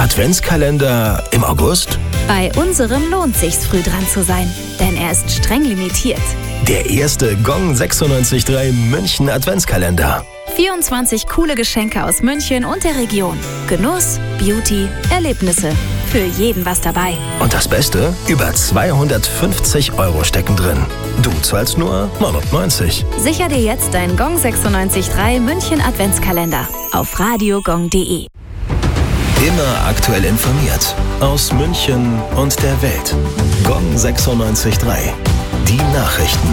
Adventskalender im August? Bei unserem lohnt sich's, früh dran zu sein, denn er ist streng limitiert. Der erste Gong 96.3 München Adventskalender. 24 coole Geschenke aus München und der Region. Genuss, Beauty, Erlebnisse. Für jeden was dabei. Und das Beste? Über 250 € stecken drin. Du zahlst nur 99. Sicher dir jetzt deinen Gong 96.3 München Adventskalender auf radiogong.de. Immer aktuell informiert. Aus München und der Welt. Gong 96.3. Die Nachrichten.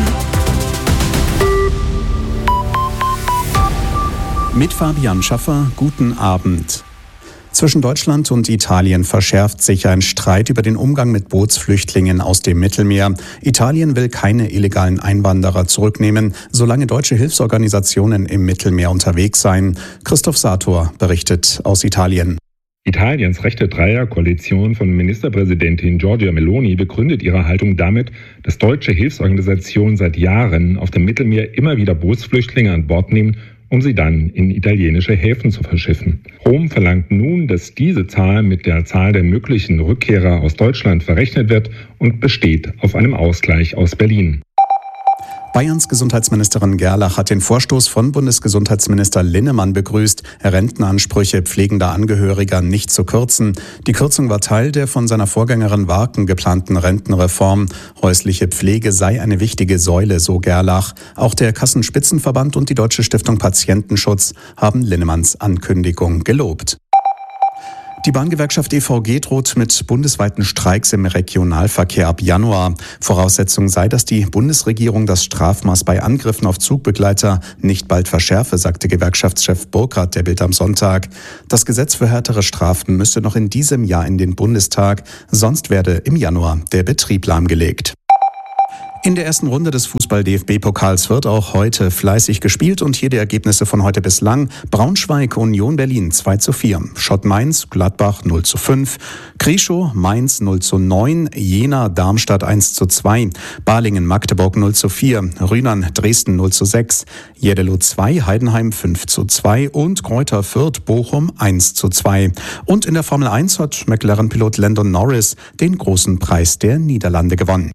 Mit Fabian Schaffer, guten Abend. Zwischen Deutschland und Italien verschärft sich ein Streit über den Umgang mit Bootsflüchtlingen aus dem Mittelmeer. Italien will keine illegalen Einwanderer zurücknehmen, solange deutsche Hilfsorganisationen im Mittelmeer unterwegs seien. Christoph Sator berichtet aus Italien. Italiens rechte Dreierkoalition von Ministerpräsidentin Giorgia Meloni begründet ihre Haltung damit, dass deutsche Hilfsorganisationen seit Jahren auf dem Mittelmeer immer wieder Bootsflüchtlinge an Bord nehmen, um sie dann in italienische Häfen zu verschiffen. Rom verlangt nun, dass diese Zahl mit der Zahl der möglichen Rückkehrer aus Deutschland verrechnet wird und besteht auf einem Ausgleich aus Berlin. Bayerns Gesundheitsministerin Gerlach hat den Vorstoß von Bundesgesundheitsminister Linnemann begrüßt, Rentenansprüche pflegender Angehöriger nicht zu kürzen. Die Kürzung war Teil der von seiner Vorgängerin Warken geplanten Rentenreform. Häusliche Pflege sei eine wichtige Säule, so Gerlach. Auch der Kassenspitzenverband und die Deutsche Stiftung Patientenschutz haben Linnemanns Ankündigung gelobt. Die Bahngewerkschaft EVG droht mit bundesweiten Streiks im Regionalverkehr ab Januar. Voraussetzung sei, dass die Bundesregierung das Strafmaß bei Angriffen auf Zugbegleiter nicht bald verschärfe, sagte Gewerkschaftschef Burkhardt der Bild am Sonntag. Das Gesetz für härtere Strafen müsse noch in diesem Jahr in den Bundestag, sonst werde im Januar der Betrieb lahmgelegt. In der ersten Runde des Fußball-DFB-Pokals wird auch heute fleißig gespielt und hier die Ergebnisse von heute bislang. Braunschweig, Union Berlin 2:4, Schott Mainz, Gladbach 0:5, Krischow, Mainz 0:9, Jena, Darmstadt 1:2, Balingen, Magdeburg 0:4, Rhynern, Dresden 0:6, Jeddelo 2, Heidenheim 5:2 und Greuther Fürth, Bochum 1:2. Und in der Formel 1 hat McLaren-Pilot Landon Norris den großen Preis der Niederlande gewonnen.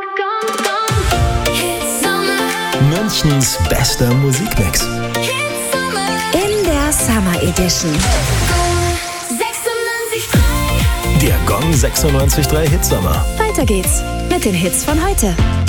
Münchens bester Musikmix. In der Summer Edition. Der Gong 96.3 Hitsommer. Weiter geht's mit den Hits von heute.